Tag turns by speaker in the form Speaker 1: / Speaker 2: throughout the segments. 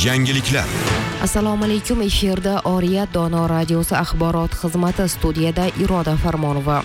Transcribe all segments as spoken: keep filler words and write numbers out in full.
Speaker 1: Yangiliklar.
Speaker 2: Assalomu alaykum, efirda Oriyat Dono radiosi axborot xizmati, studiyada Iroda Farmonova.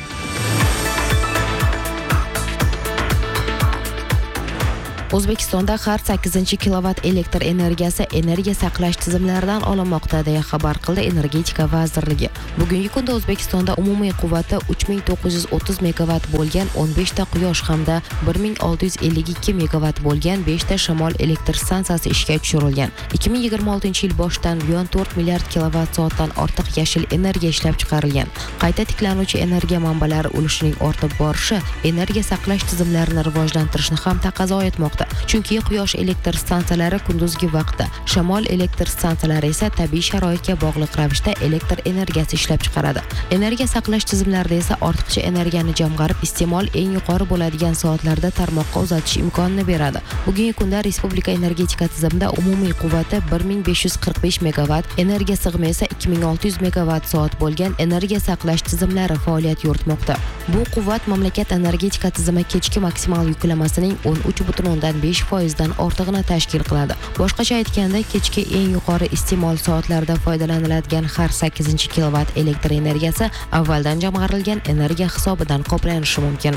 Speaker 2: O'zbekistonda har sakkizinchi kilovat elektr energiyasi energiya saqlash tizimlaridan olinmoqda deya xabar qildi Energetika vazirligi. Bugungi kunda O'zbekistonda umumiy quvvati uch ming to'qqiz yuz o'ttiz megavat bo'lgan o'n besh ta quyosh hamda bir ming olti yuz ellik ikki megavat bo'lgan besh ta shamol elektr stansiyasi ishga tushirilgan. ikki ming yigirma oltinchi yil boshidan buyon to'rt milliard kilovat soatdan ortiq yashil energiya ishlab chiqarilgan. Qayta tiklanuvchi energiya manbalari ulushining ortib borishi energiya saqlash tizimlarini rivojlantirishni ham taqozo etmoqda. Chunki quyosh elektr stansiyalari kunduzgi vaqtda, shamol elektr stansiyalari esa tabiiy sharoitga bog'liq ravishda elektr energiyasi ishlab chiqaradi. Energiya saqlash tizimlarida esa ortiqcha energiyani jamg'arib, iste'mol eng yuqori bo'ladigan soatlarda tarmoqqa uzatish imkonini beradi. Bugungi kunda respublika energetika tizimida umumiy quvvati bir ming besh yuz qirq besh megavat, energiya sig'imi esa ikki ming olti yuz megavat soat bo'lgan energiya saqlash tizimlari faoliyat yuritmoqda. Bu quvvat mamlakat energetika tizimi kechki maksimal yuklamasining o'n uch butun o'ndan besh foiz dan ortig'ini tashkil qiladi. Boshqacha aytganda, kechki eng yuqori iste'mol soatlarida foydalaniladigan har sakkizinchi kilovat elektr energiyasi avvaldan jamg'arilgan energiya hisobidan qoplanishi mumkin.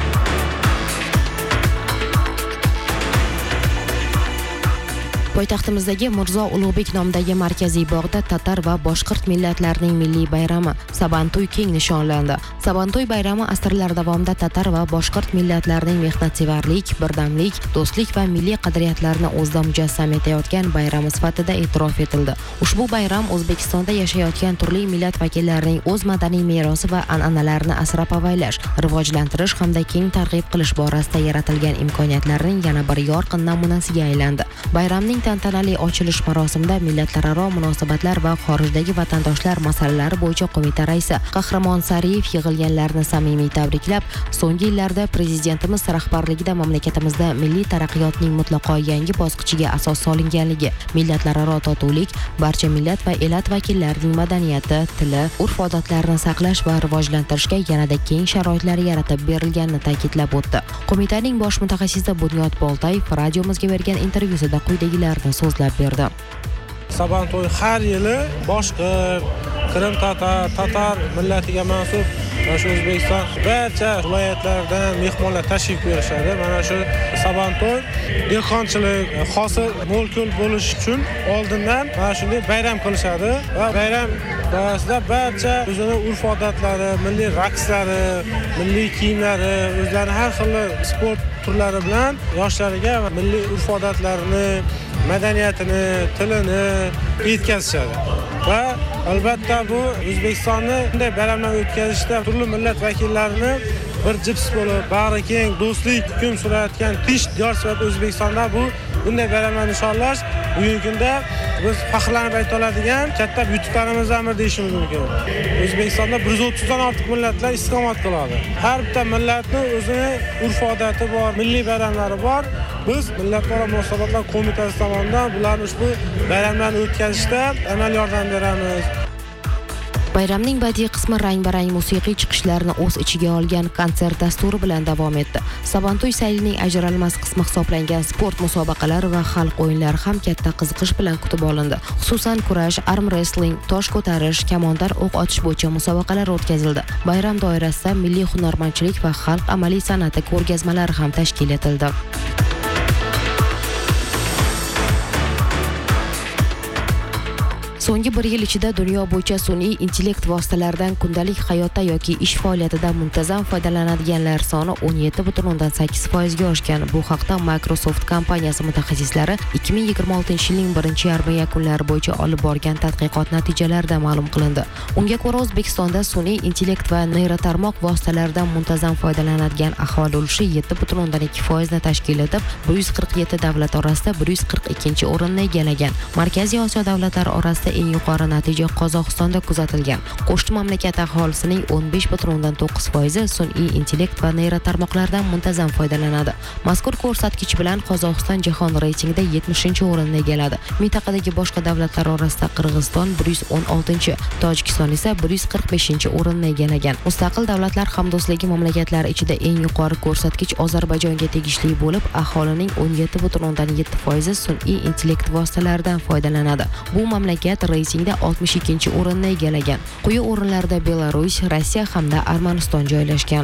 Speaker 2: Poytaxtimizdagi Mirzo Ulug'bek nomidagi markaziy bog'da tatar va boshqirt millatlarining milliy bayrami Sabantoy keng nishonlandi. Sabantoy bayrami asrlar davomida tatar va boshqirt millatlarining mehnatsevarlik, birdamlik, do'stlik va milliy qadriyatlarini o'zida mujassam etayotgan bayrami sifatida e'tirof etildi. Ushbu bayram O'zbekistonda yashayotgan turli millat vakillarining o'z madaniy merosi va an'analarini asrab-avaylash, rivojlantirish hamda keng targ'ib qilish borasida yaratilgan imkoniyatlarning yana bir yorqin namunasiga aylandi. Bayramning tantanali ochilish marosimida millatlararo munosabatlar va xorijdagi vatandoshlar masalalari bo'yicha qo'mita raisi Qahramon Sariyev yig'ilganlarni samimiy tabriklab, so'nggi yillarda prezidentimiz rahbarligida mamlakatimizda milliy taraqqiyotning mutlaqo yangi bosqichiga asos solinganligi, millatlararo totuvlik, barcha millat va elat vakillarining madaniyati, tili, urf-odatlarini saqlash va rivojlantirishga yanada keng sharoitlar yaratib berilganini ta'kidlab o'tdi. Qo'mitaning bosh mutaxassisi Bunyod Boltayev radiomizga bergan intervyusida quyidagilar so'zlab berdi.
Speaker 3: Sabantoy har yili boshqirt, Qrim tatar, tatar millatiga mansub shu O'zbekiston barcha viloyatlardan mehmonlar tashrif buyurishadi. Mana shu Sabantoy dehqonchilik, hosil mo'l-ko'l bo'lish uchun oldindan mana shunday bayram qilishadi va bayram doirasida barcha o'zining urf-odatlari, milliy raqslari, milliy kiyimlari, o'zlarining har xil sport turlari bilan yoshlariga milliy urf-odatlarini, madaniyatini, tilini yetkazishadi. Va albatta bu O'zbekistonni bunday bayramlar o'tkazishda turli millat vakillarini bir jips bo'lib, bag'ri keng, do'stlik hukm surayotgan tinch diyor sifatida O'zbekistonda bu bunday bayramlarni nishonlash bugungi kunda biz faxrlanib ayta oladigan katta yutuqlarimizdan biri deyishimiz mumkin. O'zbekistonda bir yuz o'ttizdan ortiq millatlar istiqomat qiladi. Har bitta millatning o'zining urf-odati bor, milliy bayramlari bor. Biz Millatlararo munosabatlar qo'mitasi tomonidan bularni ushbu bayramlarni o'tkazishda amal yordam beramiz.
Speaker 2: Bayramning badiiy qismi rang-barang musiqiy chiqishlarni o'z ichiga olgan konsert dasturi bilan davom etdi. Sabantoy saylining ajralmas qismi hisoblangan sport musobaqalari va xalq o'yinlari ham katta qiziqish bilan kutib olindi. Xususan kurash, arm wrestling, tosh ko'tarish, kamondar o'q otish bo'yicha musobaqalar o'tkazildi. Bayram doirasida milliy hunarmandchilik va xalq amaliy san'ati ko'rgazmalari ham tashkil etildi. So'nggi bir yil ichida dunyo bo'yicha sun'iy intellekt vositalaridan kundalik hayotda yoki ish faoliyatida muntazam foydalanadiganlar soni o'n yetti butun o'ndan sakkiz foiz ga oshgan. Bu haqda Microsoft kompaniyasi mutaxassislari ikki ming yigirma oltinchi yilning birinchi yarmi yakunlari bo'yicha olib borgan tadqiqot natijalarida ma'lum qilindi. Unga ko'ra, O'zbekistonda sun'iy intellekt va neyrotarmoq vositalaridan muntazam foydalanadigan aholi ulushi yetti butun o'ndan ikki foiz ni tashkil etib, bir yuz qirq yetti davlat orasida bir yuz qirq ikkinchi o'rinni egallagan. Markaziy Osiyo davlatlari orasida eng yuqori natija Qozog'istonda kuzatilgan. Qo'shni mamlakat aholisining o'n besh butun o'ndan to'qqiz foizi sun'iy intellekt va neyrotarmoqlardan muntazam foydalanadi. Mazkur ko'rsatkich bilan Qozog'iston jahon reytingida yetmishinchi o'rinni egalladi. Mintaqadagi boshqa davlatlar orasida Qirg'iziston bir yuz o'n oltinchi, Tojikiston esa bir yuz qirq beshinchi o'rinni egallagan. Mustaqil davlatlar hamdo'stligi mamlakatlari ichida eng yuqori ko'rsatkich Ozarbayjonga tegishli bo'lib, aholining o'n yetti butun o'ndan yetti foizi sun'iy intellekt vositalaridan foydalanadi. Bu mamlakat reytingda oltmish ikkinchi o'rinni egallagan. Quyi o'rinlarda Belarus, Rossiya hamda Armaniston joylashgan.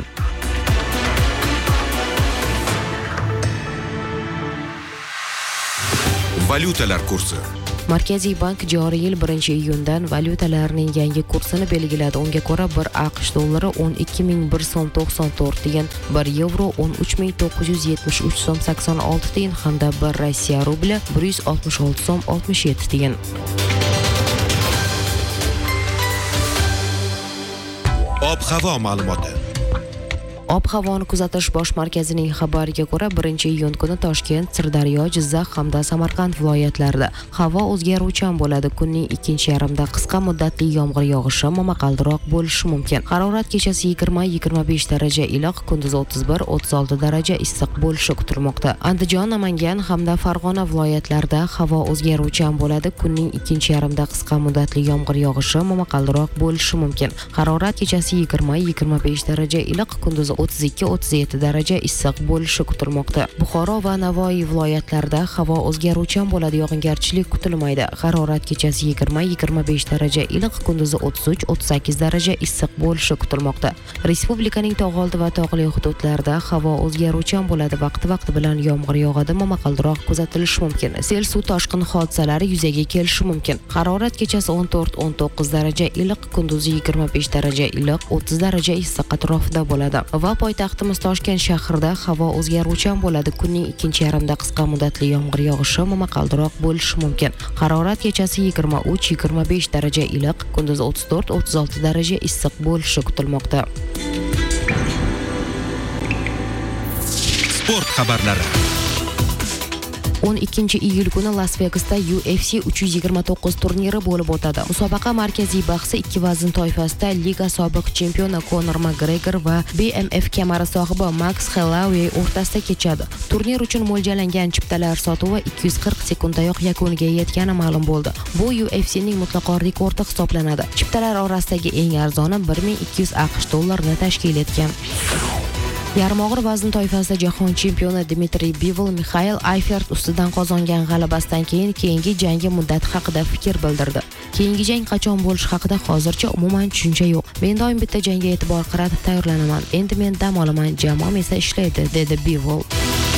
Speaker 1: Valyutalar kursi.
Speaker 2: Markaziy bank joriy yil birinchi iyundan valyutalarning yangi kursini belgiladi. Unga ko'ra bir AQSh dollari o'n ikki ming bir so'm to'qson to'rt tiyin, bir yevro o'n uch ming to'qqiz yuz yetmish uch so'm sakson olti tiyin hamda bir Rossiya rubli bir yuz oltmish olti so'm oltmish yetti tiyin.
Speaker 1: Ob-havo ma'lumoti.
Speaker 2: Ob-havoni kuzatish bosh markazining xabariga ko'ra, birinchi iyun kuni Toshkent, Sirdaryo, Jizzax hamda Samarqand viloyatlarida havo o'zgaruvchan bo'ladi. Kunning ikkinchi yarmida qisqa muddatli yomg'ir yog'ishi, momaqaldiroq bo'lishi mumkin. Harorat kechasi yigirma yigirma besh daraja iliq, kunduz o'ttiz bir o'ttiz olti daraja issiq bo'lishi kutilmoqda. Andijon, Namangan hamda Farg'ona viloyatlarida havo o'zgaruvchan bo'ladi. Kunning ikkinchi yarmida qisqa muddatli yomg'ir yog'ishi, momaqaldiroq bo'lishi mumkin. Harorat kechasi yigirma yigirma besh daraja iliq, kunduz o'ttiz ikki o'ttiz yetti daraja issiq bo'lishi kutilmoqda. Buxoro va Navoiy viloyatlarida havo o'zgaruvchan bo'ladi, yog'ingarchilik kutilmaydi. Harorat kechasi yigirma yigirma besh daraja iliq, kunduzi o'ttiz uch o'ttiz sakkiz daraja issiq bo'lishi kutilmoqda. Respublikaning tog'oldi va tog'li hududlarida havo o'zgaruvchan bo'ladi, vaqti-vaqti bilan yomg'ir yog'adi, momaqaldiroq kuzatilishi mumkin. Sel, suv toshqin hodisalari yuzaga kelishi mumkin. Harorat kechasi o'n to'rt o'n to'qqiz daraja iliq, kunduzi yigirma besh daraja iliq, o'ttiz daraja issiq atrofida bo'ladi. Va poytaxtimiz Toshkent shahrida havo o'zgaruvchan bo'ladi. Kunning ikkinchi yarmida qisqa muddatli yomg'ir yog'ishi, momaqaldiroq bo'lishi mumkin. Harorat kechasi yigirma uch yigirma besh daraja iliq, kunduz o'ttiz to'rt o'ttiz olti daraja issiq bo'lishi kutilmoqda.
Speaker 1: Sport xabarlari.
Speaker 2: o'n ikkinchi iyul kuni Las Vegasda U F C uch yuz yigirma to'qqiz turniri bo'lib o'tadi. Musobaqa markaziy bahsi ikki vazn toifasida liga sobiq chempioni Conor McGregor va B M F kamari sohibi Max Holloway o'rtasida kechadi. Turnir uchun mo'ljallangan chiptalar sotuvi ikki yuz qirq sekunddayoq yakuniga yetgani ma'lum bo'ldi. Bu U F C'ning mutlaqo rekordi hisoblanadi. Chiptalar orasidagi eng arzoni bir ming ikki yuz AQSh dollarini tashkil etgan. Yarim og'ir vazn toifasida jahon chempioni Dmitriy Bivol Mixail Ayfert ustidan qozongan g'alabasidan keyin keyingi jangi muddati haqida fikr bildirdi. Keyingi jang qachon bo'lishi haqida hozircha umuman tushuncha yo'q. Men doim bitta jangga e'tibor qaratib tayyorlanaman. Endi men dam olaman, jamoam esa ishlaydi, dedi Bivol.